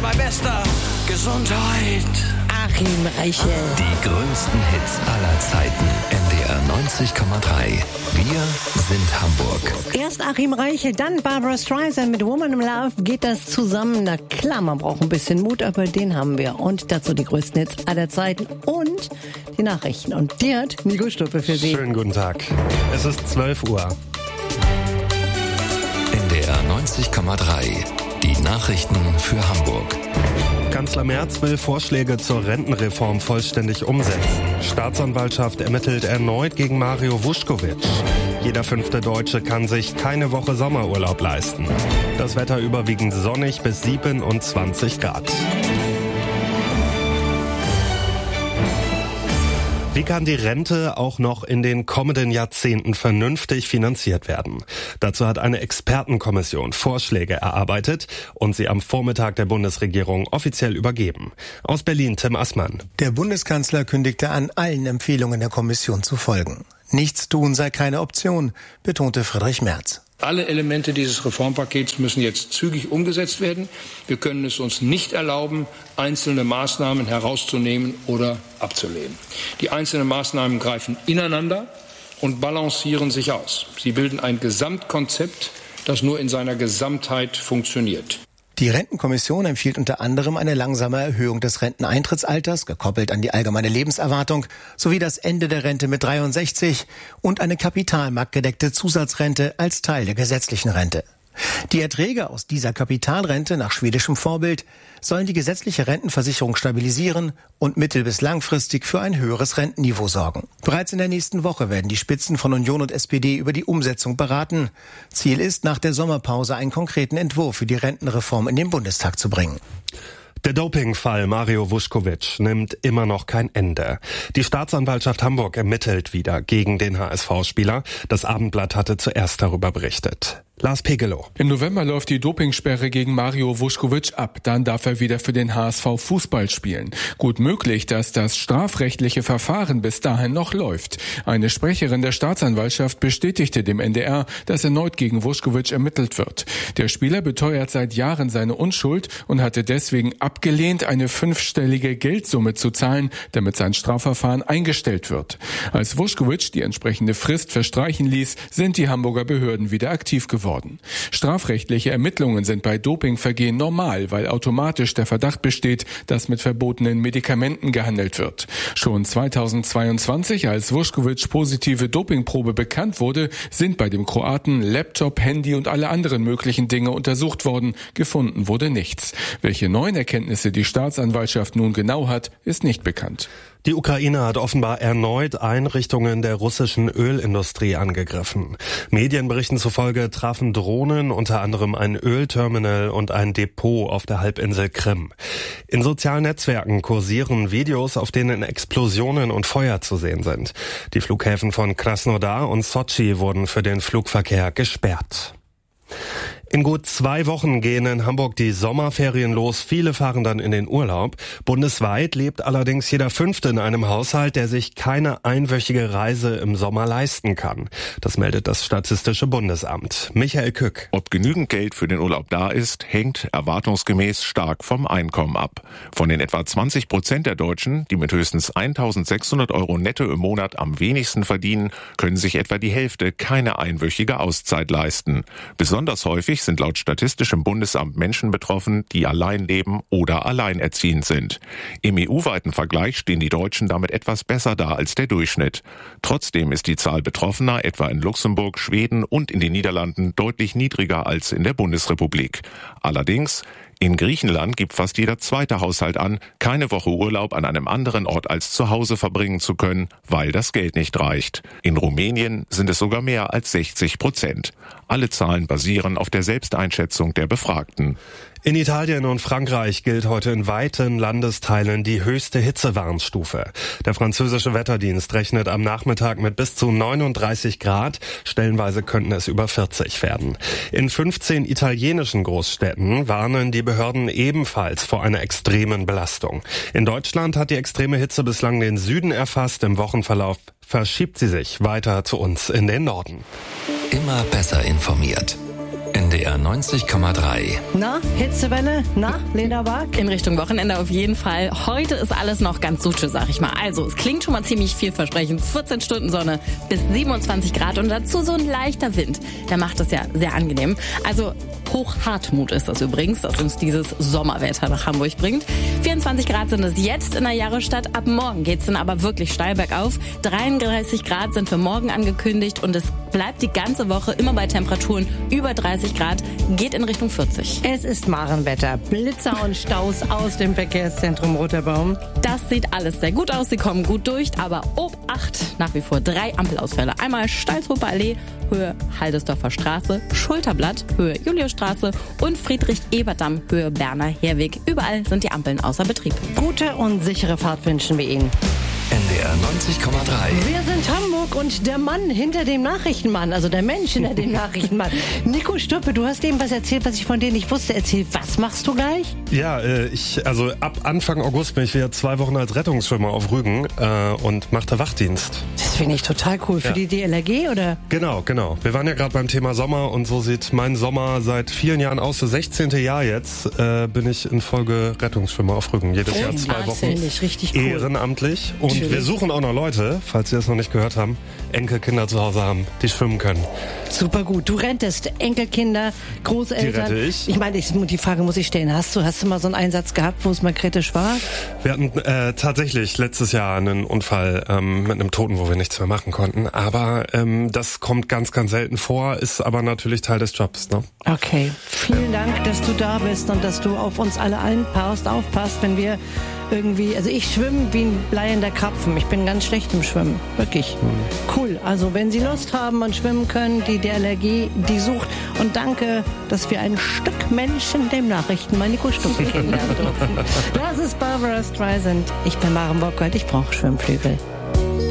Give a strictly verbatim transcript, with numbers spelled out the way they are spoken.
mein Bester, Gesundheit. Achim Reichel. Die größten Hits aller Zeiten. N D R neunzig Komma drei. Wir sind Hamburg. Erst Achim Reichel, dann Barbra Streisand mit Woman in Love. Geht das zusammen? Na klar, man braucht ein bisschen Mut, aber den haben wir. Und dazu die größten Hits aller Zeiten und die Nachrichten. Und die hat Nico Stuppe für Sie. Schönen guten Tag. Es ist zwölf Uhr. N D R neunzig Komma drei. Die Nachrichten für Hamburg. Kanzler Merz will Vorschläge zur Rentenreform vollständig umsetzen. Staatsanwaltschaft ermittelt erneut gegen Mario Vuskovic. Jeder fünfte Deutsche kann sich keine Woche Sommerurlaub leisten. Das Wetter überwiegend sonnig bis siebenundzwanzig Grad. Wie kann die Rente auch noch in den kommenden Jahrzehnten vernünftig finanziert werden? Dazu hat eine Expertenkommission Vorschläge erarbeitet und sie am Vormittag der Bundesregierung offiziell übergeben. Aus Berlin Tim Assmann. Der Bundeskanzler kündigte an, allen Empfehlungen der Kommission zu folgen. Nichts tun sei keine Option, betonte Friedrich Merz. Alle Elemente dieses Reformpakets müssen jetzt zügig umgesetzt werden. Wir können es uns nicht erlauben, einzelne Maßnahmen herauszunehmen oder abzulehnen. Die einzelnen Maßnahmen greifen ineinander und balancieren sich aus. Sie bilden ein Gesamtkonzept, das nur in seiner Gesamtheit funktioniert. Die Rentenkommission empfiehlt unter anderem eine langsame Erhöhung des Renteneintrittsalters, gekoppelt an die allgemeine Lebenserwartung, sowie das Ende der Rente mit dreiundsechzig und eine kapitalmarktgedeckte Zusatzrente als Teil der gesetzlichen Rente. Die Erträge aus dieser Kapitalrente nach schwedischem Vorbild sollen die gesetzliche Rentenversicherung stabilisieren und mittel- bis langfristig für ein höheres Rentenniveau sorgen. Bereits in der nächsten Woche werden die Spitzen von Union und S P D über die Umsetzung beraten. Ziel ist, nach der Sommerpause einen konkreten Entwurf für die Rentenreform in den Bundestag zu bringen. Der Dopingfall Mario Vuskovic nimmt immer noch kein Ende. Die Staatsanwaltschaft Hamburg ermittelt wieder gegen den H S V-Spieler. Das Abendblatt hatte zuerst darüber berichtet. Lars Pegelow. Im November läuft die Dopingsperre gegen Mario Vuskovic ab. Dann darf er wieder für den H S V Fußball spielen. Gut möglich, dass das strafrechtliche Verfahren bis dahin noch läuft. Eine Sprecherin der Staatsanwaltschaft bestätigte dem N D R, dass erneut gegen Vuskovic ermittelt wird. Der Spieler beteuert seit Jahren seine Unschuld und hatte deswegen abgelehnt, eine fünfstellige Geldsumme zu zahlen, damit sein Strafverfahren eingestellt wird. Als Vuskovic die entsprechende Frist verstreichen ließ, sind die Hamburger Behörden wieder aktiv geworden. Strafrechtliche Ermittlungen sind bei Dopingvergehen normal, weil automatisch der Verdacht besteht, dass mit verbotenen Medikamenten gehandelt wird. Schon zweitausendzweiundzwanzig, als Vuskovic positive Dopingprobe bekannt wurde, sind bei dem Kroaten Laptop, Handy und alle anderen möglichen Dinge untersucht worden. Gefunden wurde nichts. Welche neuen Erkenntnisse die Staatsanwaltschaft nun genau hat, ist nicht bekannt. Die Ukraine hat offenbar erneut Einrichtungen der russischen Ölindustrie angegriffen. Medienberichten zufolge trafen Drohnen unter anderem ein Ölterminal und ein Depot auf der Halbinsel Krim. In sozialen Netzwerken kursieren Videos, auf denen Explosionen und Feuer zu sehen sind. Die Flughäfen von Krasnodar und Sotschi wurden für den Flugverkehr gesperrt. In gut zwei Wochen gehen in Hamburg die Sommerferien los. Viele fahren dann in den Urlaub. Bundesweit lebt allerdings jeder Fünfte in einem Haushalt, der sich keine einwöchige Reise im Sommer leisten kann. Das meldet das Statistische Bundesamt. Michael Kück. Ob genügend Geld für den Urlaub da ist, hängt erwartungsgemäß stark vom Einkommen ab. Von den etwa zwanzig Prozent der Deutschen, die mit höchstens eintausendsechshundert Euro netto im Monat am wenigsten verdienen, können sich etwa die Hälfte keine einwöchige Auszeit leisten. Besonders häufig sind laut Statistischem Bundesamt Menschen betroffen, die allein leben oder alleinerziehend sind. Im E U-weiten Vergleich stehen die Deutschen damit etwas besser da als der Durchschnitt. Trotzdem ist die Zahl Betroffener etwa in Luxemburg, Schweden und in den Niederlanden deutlich niedriger als in der Bundesrepublik. Allerdings, in Griechenland gibt fast jeder zweite Haushalt an, keine Woche Urlaub an einem anderen Ort als zu Hause verbringen zu können, weil das Geld nicht reicht. In Rumänien sind es sogar mehr als sechzig Prozent. Alle Zahlen basieren auf der Selbsteinschätzung der Befragten. In Italien und Frankreich gilt heute in weiten Landesteilen die höchste Hitzewarnstufe. Der französische Wetterdienst rechnet am Nachmittag mit bis zu neununddreißig Grad. Stellenweise könnten es über vierzig werden. In fünfzehn italienischen Großstädten warnen die Behörden ebenfalls vor einer extremen Belastung. In Deutschland hat die extreme Hitze bislang den Süden erfasst. Im Wochenverlauf verschiebt sie sich weiter zu uns in den Norden. Immer besser informiert. N N D R neunzig Komma drei. Na, Hitzewelle? Na, Lena Bark? In Richtung Wochenende auf jeden Fall. Heute ist alles noch ganz Suche, sag ich mal. Also, es klingt schon mal ziemlich vielversprechend. vierzehn Stunden Sonne bis siebenundzwanzig Grad und dazu so ein leichter Wind. Der macht das ja sehr angenehm. Also, Hochhartmut ist das übrigens, dass uns dieses Sommerwetter nach Hamburg bringt. vierundzwanzig Grad sind es jetzt in der Jahrestadt. Ab morgen geht's dann aber wirklich steil bergauf. dreiunddreißig Grad sind für morgen angekündigt und es bleibt die ganze Woche immer bei Temperaturen über dreißig Grad, geht in Richtung vierzig. Es ist Marenwetter. Blitzer und Staus aus dem Verkehrszentrum Roter Baum. Das sieht alles sehr gut aus, sie kommen gut durch, aber Obacht, nach wie vor drei Ampelausfälle. Einmal Stalzhofer Allee, Höhe Haldesdorfer Straße, Schulterblatt, Höhe Juliusstraße und Friedrich-Ebert-Damm, Höhe Berner Herweg. Überall sind die Ampeln außer Betrieb. Gute und sichere Fahrt wünschen wir Ihnen. N D R neunzig Komma drei. Wir sind Hamburg und der Mann hinter dem Nachrichtenmann, also der Mensch hinter dem Nachrichtenmann. Nico Stuppe, du hast eben was erzählt, was ich von dir nicht wusste. Erzähl, was machst du gleich? Ja, äh, ich, also ab Anfang August bin ich wieder zwei Wochen als Rettungsschwimmer auf Rügen äh, und mache da Wachdienst. Das finde ich total cool. Für ja. die D L R G, oder? Genau, genau. Wir waren ja gerade beim Thema Sommer und so sieht mein Sommer seit vielen Jahren aus. Das sechzehnte Jahr jetzt äh, bin ich in Folge Rettungsschwimmer auf Rügen. Jedes oh, Jahr zwei Wochen richtig cool. ehrenamtlich. Und Natürlich. Wir suchen auch noch Leute, falls Sie das noch nicht gehört haben, Enkelkinder zu Hause haben, die schwimmen können. Super gut. Du rentest Enkelkinder, Großeltern. Die rette ich. Ich meine, ich, die Frage muss ich stellen. Hast du, hast du mal so einen Einsatz gehabt, wo es mal kritisch war? Wir hatten äh, tatsächlich letztes Jahr einen Unfall ähm, mit einem Toten, wo wir nichts mehr machen konnten. Aber ähm, das kommt ganz, ganz selten vor, ist aber natürlich Teil des Jobs. Ne? Okay. Vielen Dank, dass du da bist und dass du auf uns alle einpasst, aufpasst, wenn wir irgendwie, also ich schwimme wie ein bleiender Krapfen. Ich bin ganz schlecht im Schwimmen. Wirklich. Cool. Also wenn Sie Lust haben und schwimmen können, die D L R G, die sucht. Und danke, dass wir ein Stück Menschen dem Nachrichtenmann Nico Stuppe kennenlernen durften. Das ist Barbara Streisand. Ich bin Maren Bockert. Ich brauche Schwimmflügel.